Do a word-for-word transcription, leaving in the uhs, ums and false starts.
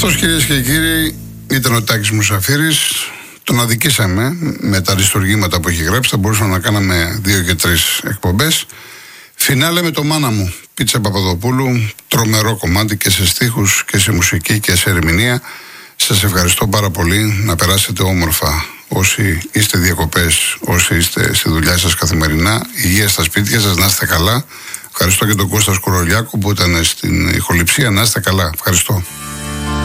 Αυτός, κυρίες και κύριοι, ήταν ο Τάκης Μουσαφίρης. Τον αδικήσαμε με τα αριστουργήματα που έχει γράψει. Θα μπορούσαμε να κάναμε δύο και τρεις εκπομπές. Φινάλε με το Μάνα μου, Πίτσα Παπαδοπούλου. Τρομερό κομμάτι και σε στίχους και σε μουσική και σε ερμηνεία. Σας ευχαριστώ πάρα πολύ. Να περάσετε όμορφα όσοι είστε διακοπές, όσοι είστε στη δουλειά σας καθημερινά. Υγεία στα σπίτια σας, να είστε καλά. Ευχαριστώ και τον Κώστα Σκουρολιάκο που ήταν στην ηχοληψία. Να είστε καλά. Ευχαριστώ.